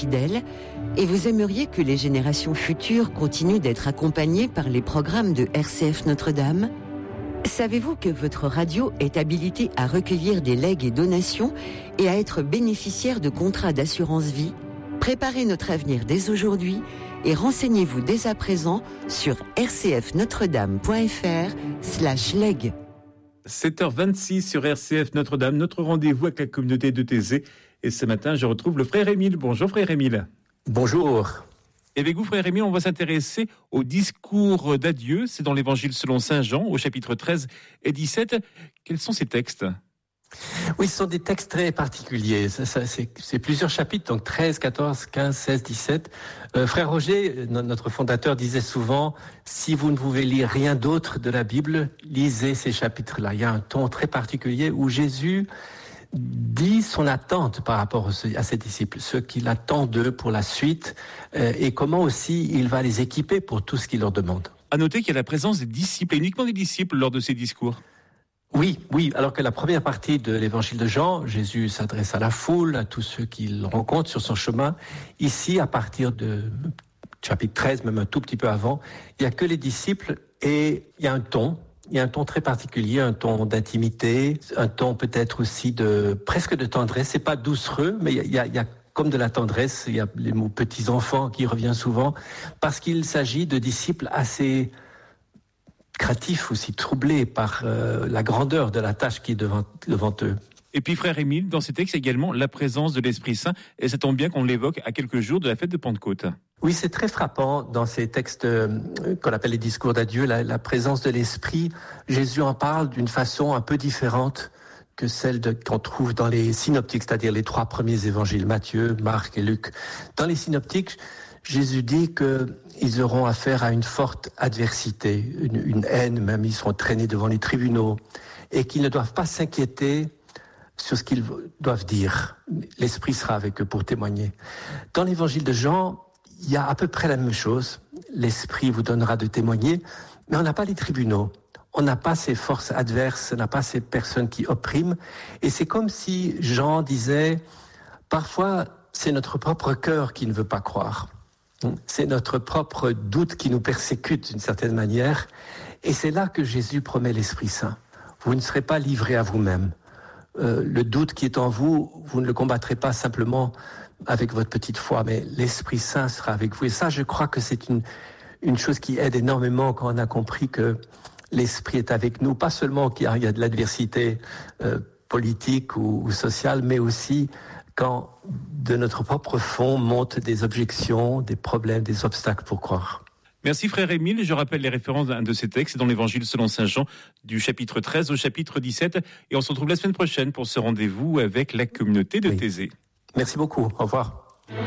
fidèles et vous aimeriez que les générations futures continuent d'être accompagnées par les programmes de RCF Notre-Dame ? Savez-vous que votre radio est habilitée à recueillir des legs et donations et à être bénéficiaire de contrats d'assurance vie ? Préparez notre avenir dès aujourd'hui et renseignez-vous dès à présent sur rcfnotredame.fr/leg. 7h26 sur RCF Notre-Dame, notre rendez-vous avec la communauté de Thésée. Et ce matin, je retrouve le frère Émile. Bonjour frère Émile. Bonjour. Et avec vous, frère Émile, on va s'intéresser au discours d'adieu. C'est dans l'Évangile selon saint Jean, au chapitre 13 et 17. Quels sont ces textes ? Oui, ce sont des textes très particuliers. C'est plusieurs chapitres, donc 13, 14, 15, 16, 17. Frère Roger, notre fondateur, disait souvent, si vous ne pouvez lire rien d'autre de la Bible, lisez ces chapitres-là. Il y a un ton très particulier où Jésus dit son attente par rapport à ses disciples, ce qu'il attend d'eux pour la suite, et comment aussi il va les équiper pour tout ce qu'il leur demande. À noter qu'il y a la présence des disciples, et uniquement des disciples, lors de ces discours. Oui, alors que la première partie de l'évangile de Jean, Jésus s'adresse à la foule, à tous ceux qu'il rencontre sur son chemin. Ici, à partir de chapitre 13, même un tout petit peu avant, il n'y a que les disciples et il y a un ton très particulier, un ton d'intimité, un ton peut-être aussi presque de tendresse. C'est pas doucereux, mais il y a comme de la tendresse. Il y a les mots petits enfants qui revient souvent parce qu'il s'agit de disciples assez créatifs, aussi troublés par la grandeur de la tâche qui est devant eux. Et puis, frère Émile, dans ces textes, il y a également la présence de l'Esprit Saint, et ça tombe bien qu'on l'évoque à quelques jours de la fête de Pentecôte. Oui, c'est très frappant dans ces textes qu'on appelle les discours d'adieu, la présence de l'Esprit. Jésus en parle d'une façon un peu différente que celle qu'on trouve dans les synoptiques, c'est-à-dire les 3 premiers évangiles, Matthieu, Marc et Luc. Dans les synoptiques, Jésus dit qu'ils auront affaire à une forte adversité, une haine, même ils seront traînés devant les tribunaux, et qu'ils ne doivent pas s'inquiéter sur ce qu'ils doivent dire. L'Esprit sera avec eux pour témoigner. Dans l'évangile de Jean, il y a à peu près la même chose. L'Esprit vous donnera de témoigner, mais on n'a pas les tribunaux. On n'a pas ces forces adverses, on n'a pas ces personnes qui oppriment. Et c'est comme si Jean disait, parfois c'est notre propre cœur qui ne veut pas croire. C'est notre propre doute qui nous persécute d'une certaine manière. Et c'est là que Jésus promet l'Esprit Saint. Vous ne serez pas livrés à vous-même. Le doute qui est en vous, vous ne le combattrez pas simplement avec votre petite foi, mais l'Esprit Saint sera avec vous. Et ça, je crois que c'est une chose qui aide énormément quand on a compris que l'Esprit est avec nous. Pas seulement qu'il y a de l'adversité politique ou sociale, mais aussi quand de notre propre fond montent des objections, des problèmes, des obstacles pour croire. Merci frère Émile. Je rappelle les références d'un de ces textes dans l'Évangile selon saint Jean, du chapitre 13 au chapitre 17. Et on se retrouve la semaine prochaine pour ce rendez-vous avec la communauté de Thésée. Merci beaucoup. Au revoir.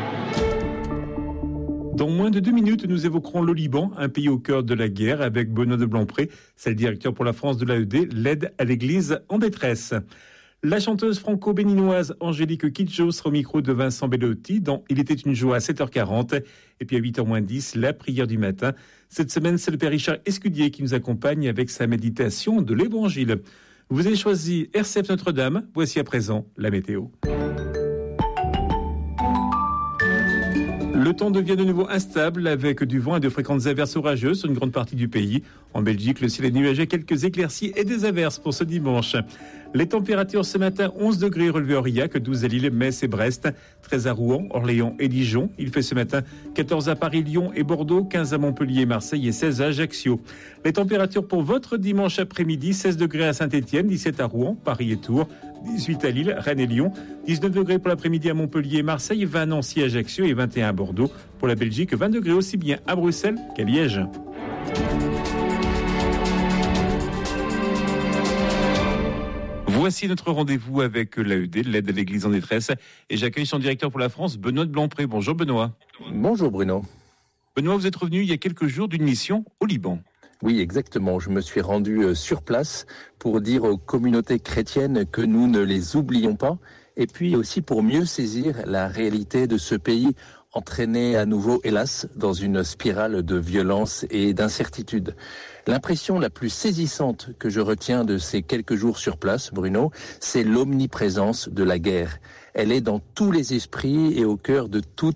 Dans moins de 2 minutes, nous évoquerons le Liban, un pays au cœur de la guerre, avec Benoît de Blancpré, c'est le directeur pour la France de l'AED, l'aide à l'Église en détresse. La chanteuse franco-béninoise Angélique Kidjo sera au micro de Vincent Bellotti dans Il était une joie à 7h40. Et puis à 8h10, la prière du matin. Cette semaine, c'est le Père Richard Escudier qui nous accompagne avec sa méditation de l'Évangile. Vous avez choisi RCF Notre-Dame. Voici à présent la météo. Le temps devient de nouveau instable avec du vent et de fréquentes averses orageuses sur une grande partie du pays. En Belgique, le ciel est nuageux, quelques éclaircies et des averses pour ce dimanche. Les températures ce matin, 11 degrés relevés à Aurillac, 12 à Lille, Metz et Brest, 13 à Rouen, Orléans et Dijon. Il fait ce matin 14 à Paris, Lyon et Bordeaux, 15 à Montpellier, Marseille et 16 à Ajaccio. Les températures pour votre dimanche après-midi, 16 degrés à Saint-Étienne, 17 à Rouen, Paris et Tours, 18 à Lille, Rennes et Lyon, 19 degrés pour l'après-midi à Montpellier et Marseille, 20 à Nancy, Ajaccio et 21 à Bordeaux. Pour la Belgique, 20 degrés aussi bien à Bruxelles qu'à Liège. Voici notre rendez-vous avec l'AED, l'aide à l'Église en détresse. Et j'accueille son directeur pour la France, Benoît de Blancpré. Bonjour Benoît. Bonjour Bruno. Benoît, vous êtes revenu il y a quelques jours d'une mission au Liban. Oui, exactement. Je me suis rendu sur place pour dire aux communautés chrétiennes que nous ne les oublions pas. Et puis aussi pour mieux saisir la réalité de ce pays entraîné à nouveau, hélas, dans une spirale de violence et d'incertitude. L'impression la plus saisissante que je retiens de ces quelques jours sur place, Bruno, c'est l'omniprésence de la guerre. Elle est dans tous les esprits et au cœur de toutes